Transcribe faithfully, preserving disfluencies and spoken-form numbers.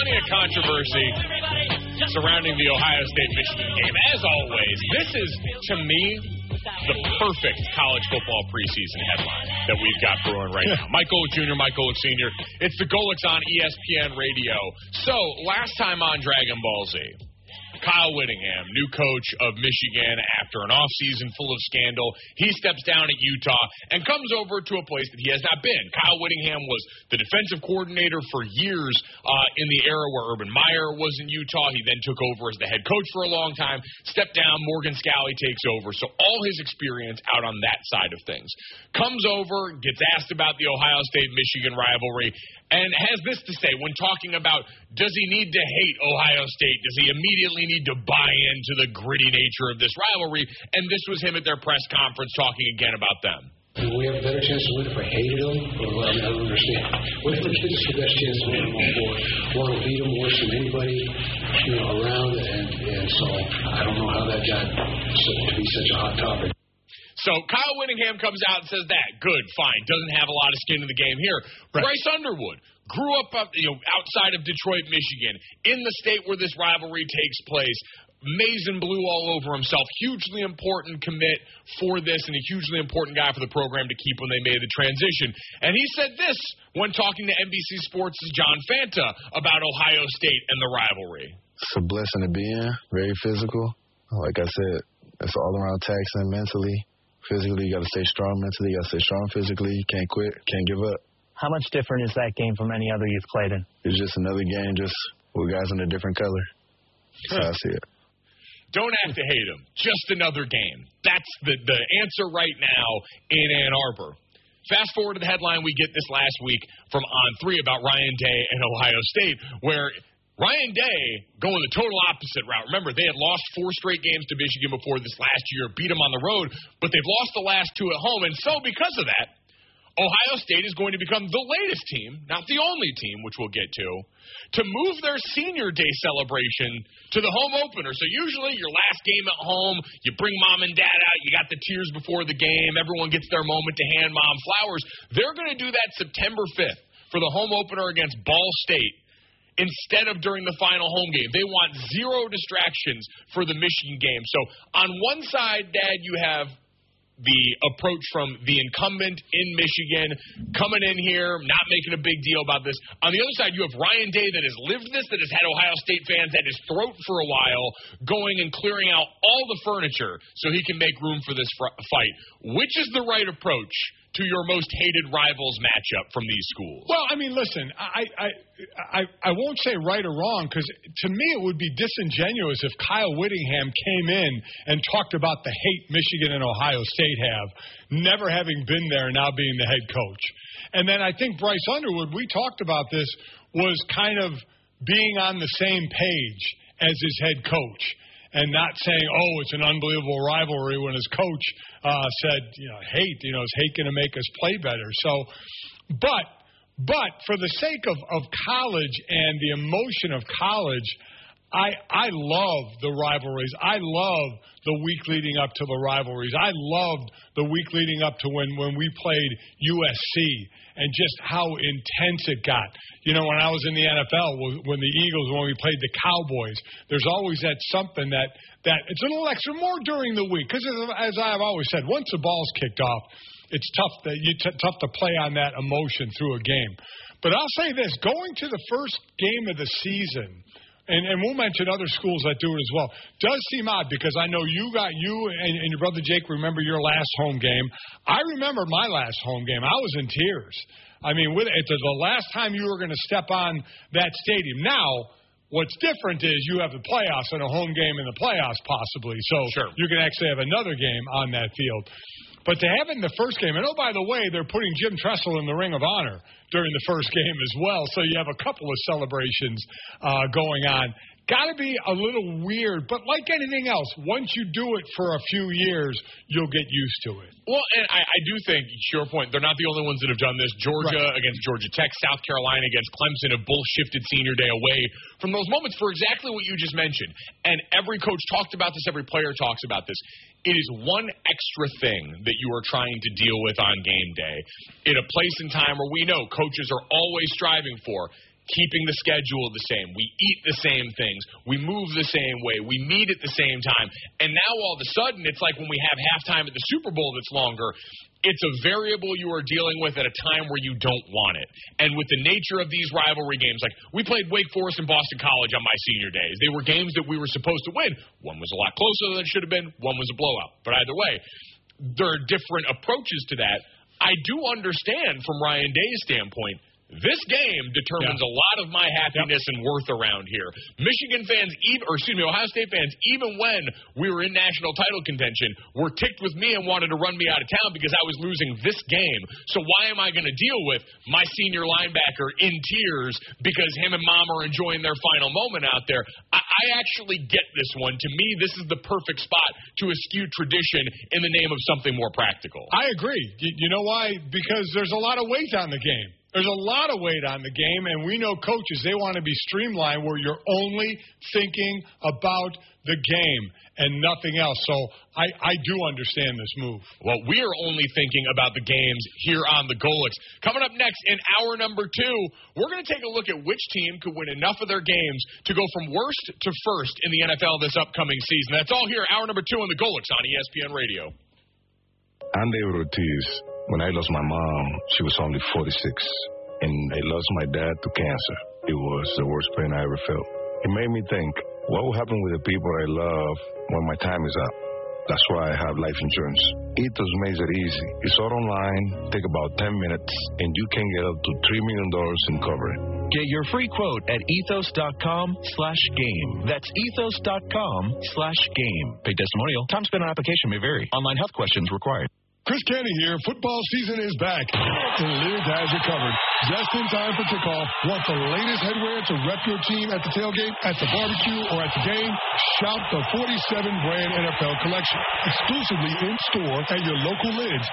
plenty of controversy surrounding the Ohio State-Michigan game. As always, this is, to me, the perfect college football preseason headline that we've got brewing right now. Mike Golic Junior, Mike Golic Senior It's the Golics on E S P N Radio. So, last time on Dragon Ball Z, Kyle Whittingham, new coach of Michigan after an offseason full of scandal. He steps down at Utah and comes over to a place that he has not been. Kyle Whittingham was the defensive coordinator for years uh, in the era where Urban Meyer was in Utah. He then took over as the head coach for a long time, stepped down, Morgan Scalley takes over. So all his experience out on that side of things. Comes over, gets asked about the Ohio State-Michigan rivalry, and has this to say when talking about does he need to hate Ohio State? Does he immediately need to buy into the gritty nature of this rivalry? And this was him at their press conference talking again about them. Do we have a better chance to win if I hated them? Or, I, mean, I don't understand. What if it gives us the best chance to win them or want to beat them worse than anybody you know, around? And, and so I don't know how that got so, to be such a hot topic. So Kyle Whittingham comes out and says that. Good, fine. Doesn't have a lot of skin in the game here. Right. Bryce Underwood grew up, up you know, outside of Detroit, Michigan, in the state where this rivalry takes place. Maize and blue all over himself. Hugely important commit for this and a hugely important guy for the program to keep when they made the transition. And he said this when talking to N B C Sports' John Fanta about Ohio State and the rivalry. It's a blessing to be in. Very physical. Like I said, it's all around taxing mentally. Physically, you got to stay strong mentally. You got to stay strong physically. You can't quit. Can't give up. How much different is that game from any other you've played in? It's just another game, just with guys in a different color. That's how I see it. Don't have to hate him. Just another game. That's the, the answer right now in Ann Arbor. Fast forward to the headline we get this last week from On three about Ryan Day and Ohio State, where Ryan Day going the total opposite route. Remember, they had lost four straight games to Michigan before this last year, beat them on the road, but they've lost the last two at home. And so because of that, Ohio State is going to become the latest team, not the only team, which we'll get to, to move their senior day celebration to the home opener. So usually your last game at home, you bring mom and dad out, you got the tears before the game, everyone gets their moment to hand mom flowers. They're going to do that September fifth for the home opener against Ball State, instead of during the final home game. They want zero distractions for the Michigan game. So on one side, Dad, you have the approach from the incumbent in Michigan coming in here, not making a big deal about this. On the other side, you have Ryan Day that has lived this, that has had Ohio State fans at his throat for a while, going and clearing out all the furniture so he can make room for this fr- fight. Which is the right approach to your most hated rivals matchup from these schools? Well, I mean, listen, I I I, I won't say right or wrong, because to me it would be disingenuous if Kyle Whittingham came in and talked about the hate Michigan and Ohio State have, never having been there and now being the head coach. And then I think Bryce Underwood, we talked about this, was kind of being on the same page as his head coach, and not saying, oh, it's an unbelievable rivalry when his coach uh, said, you know, hate, you know, is hate going to make us play better? So, but, but for the sake of, of college and the emotion of college, I I love the rivalries. I love the week leading up to the rivalries. I loved the week leading up to when, when we played U S C and just how intense it got. You know, when I was in the N F L, when the Eagles, when we played the Cowboys, there's always that something that, that it's a little extra more during the week. Because as I've always said, once the ball's kicked off, it's tough that you t- tough to play on that emotion through a game. But I'll say this, going to the first game of the season, And, and we'll mention other schools that do it as well, does seem odd, because I know you got you and, and your brother Jake remember your last home game. I remember my last home game. I was in tears. I mean, with it's the last time you were going to step on that stadium. Now, what's different is you have the playoffs and a home game in the playoffs possibly, so sure. You can actually have another game on that field. But to have it in the first game, and oh, by the way, they're putting Jim Tressel in the Ring of Honor during the first game as well, so you have a couple of celebrations uh, going on. Got to be a little weird, but like anything else, once you do it for a few years, you'll get used to it. Well, and I, I do think, to your point, they're not the only ones that have done this. Georgia right. against Georgia Tech, South Carolina against Clemson have both shifted senior day away from those moments for exactly what you just mentioned. And every coach talked about this, every player talks about this. It is one extra thing that you are trying to deal with on game day in a place and time where we know coaches are always striving for. keeping the schedule the same. We eat the same things. We move the same way. We meet at the same time. And now all of a sudden, it's like when we have halftime at the Super Bowl that's longer, it's a variable you are dealing with at a time where you don't want it. And with the nature of these rivalry games, like we played Wake Forest and Boston College on my senior days. They were games that we were supposed to win. One was a lot closer than it should have been. One was a blowout. But either way, there are different approaches to that. I do understand from Ryan Day's standpoint, this game determines yeah. a lot of my happiness yep. and worth around here. Michigan fans, even, or excuse me, Ohio State fans, even when we were in national title contention, were ticked with me and wanted to run me out of town because I was losing this game. So why am I going to deal with my senior linebacker in tears because him and Mom are enjoying their final moment out there? I, I actually get this one. To me, this is the perfect spot to eschew tradition in the name of something more practical. I agree. You, you know why? Because there's a lot of weight on the game. There's a lot of weight on the game, and we know coaches, they want to be streamlined where you're only thinking about the game and nothing else. So I, I do understand this move. Well, we are only thinking about the games here on the Golics. Coming up next in hour number two, we're going to take a look at which team could win enough of their games to go from worst to first in the N F L this upcoming season. That's all here, hour number two on the Golics on E S P N Radio. I'm David Ortiz. When I lost my mom, she was only forty-six, and I lost my dad to cancer. It was the worst pain I ever felt. It made me think, what will happen with the people I love when my time is up? That's why I have life insurance. Ethos makes it easy. It's all online, take about ten minutes, and you can get up to three million dollars in coverage. Get your free quote at ethos.com slash game. That's ethos.com slash game. Paid testimonial. Time spent on application may vary. Online health questions required. Chris Kenny here. Football season is back, and Lids has you covered. Just in time for kickoff. Want the latest headwear to rep your team at the tailgate, at the barbecue, or at the game? Shop the forty-seven brand N F L collection. Exclusively in store at your local Lids.